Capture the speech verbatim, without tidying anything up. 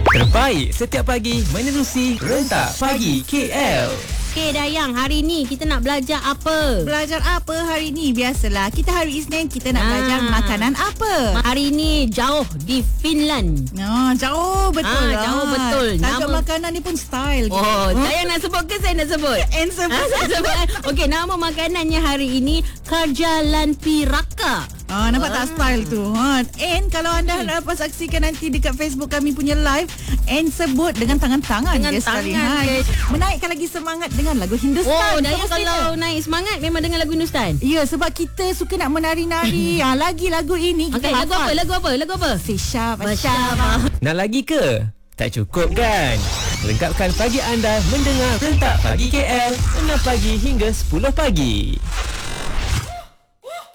Terbaik setiap pagi menerusi Rentak Pagi K L. Okey Dayang, hari ni kita nak belajar apa? Belajar apa hari ni? Biasalah, kita hari Isnin kita nak Ah. belajar makanan apa. Hari ni jauh di Finland. Oh, jauh betul Ah, lah. jauh betul. Tajuk Nama- makanan ni pun style. Oh, Dayang nak sebut ke saya nak sebut? And sebut. Ah, saya sebut. Okey, nama makanannya hari ini Karjalanpiraka. Ah, nampak tak style tu. Ha. And kalau anda Hmm. dapat saksikan nanti dekat Facebook kami punya live, and sebut dengan tangan-tangan Dengan je sekali. tangan, Ha. guys. Menaikkan lagi semangat dengan lagu Hindustan. Oh, Dayang Semestinya. kalau naik semangat memang dengan lagu Hindustan. Ya, sebab kita suka nak menari-nari. ha, lagi lagu ini kita Okey, lagu apa? hafal. Lagu apa? Lagu apa? Syabah, Syabah. syabah. Nak lagi ke? Tak cukup kan? Lengkapkan pagi anda mendengar Rentak Pagi K L enam pagi hingga sepuluh pagi.